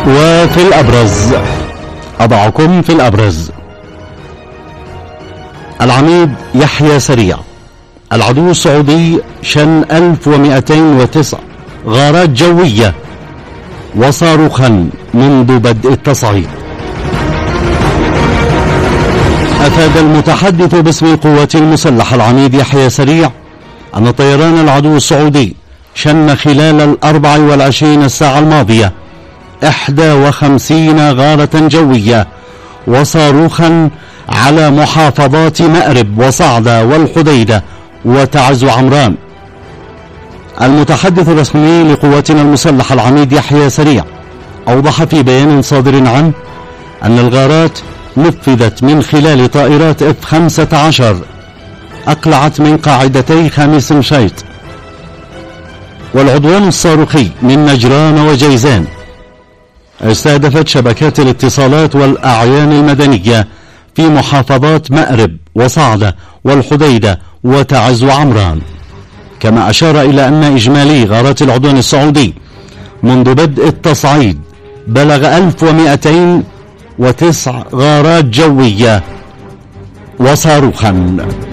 وفي الأبرز أضعكم في الأبرز: العميد يحيى سريع: العدو السعودي شن 1209 غارات جوية وصاروخا منذ بدء التصعيد. أفاد المتحدث باسم القوات المسلحة العميد يحيى سريع أن طيران العدو السعودي شن خلال 24 ساعة الماضية 51 غارة جوية وصاروخا على محافظات مأرب وصعدة والحديدة وتعز وعمران. المتحدث الرسمي لقواتنا المسلحة العميد يحيى سريع أوضح في بيان صادر عنه أن الغارات نفذت من خلال طائرات F-15 أقلعت من قاعدتي خامس مشيط، والعدوان الصاروخي من نجران وجيزان استهدفت شبكات الاتصالات والأعيان المدنية في محافظات مأرب وصعدة والحديدة وتعز وعمران. كما أشار إلى أن إجمالي غارات العدوان السعودي منذ بدء التصعيد بلغ 1209 غارات جوية وصاروخا.